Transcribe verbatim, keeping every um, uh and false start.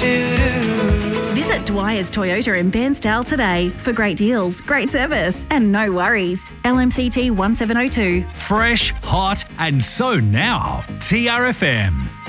Visit Dwyer's Toyota in Bairnsdale today for great deals, great service and no worries. L M C T one seven oh two. Fresh, hot and so now. T R F M.